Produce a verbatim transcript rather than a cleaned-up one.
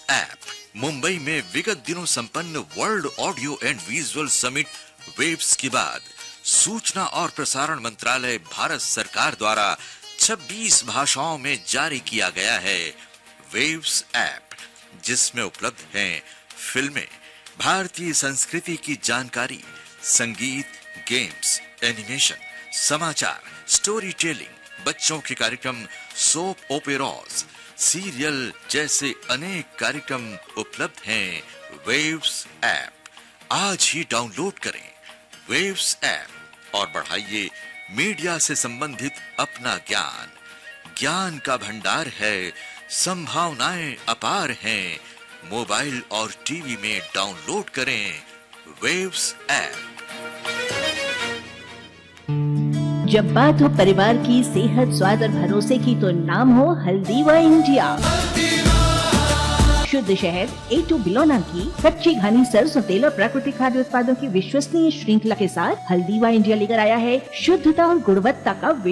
App Mumbai में विगत दिनों संपन्न world audio and visual summit waves के बाद सूचना और प्रसारण मंत्रालय भारत सरकार द्वारा छब्बीस भाषाओं में जारी किया गया है वेव्स ऐप, जिसमें उपलब्ध हैं फिल्में, भारतीय संस्कृति की जानकारी, संगीत, गेम्स, एनिमेशन, समाचार, स्टोरी टेलिंग, बच्चों के कार्यक्रम, सोप ओपेराज, सीरियल जैसे अनेक कार्यक्रम उपलब्ध हैं वेव्स ऐप। आज ही डाउनलोड करें वेव्स ऐप और बढ़ाइए मीडिया से संबंधित अपना ज्ञान। ज्ञान का भंडार है, संभावनाएं अपार हैं। मोबाइल और टीवी में डाउनलोड करें वेव्स ऐप। जब बात हो परिवार की सेहत, स्वाद और भरोसे की तो नाम हो हल्दीवा इंडिया। शुद्ध शहद, ए टू बिलोना की कच्ची घनी सरसों तेल और प्राकृतिक खाद्य उत्पादों की विश्वसनीय श्रृंखला के साथ हल्दीवा इंडिया लेकर आया है शुद्धता और गुणवत्ता का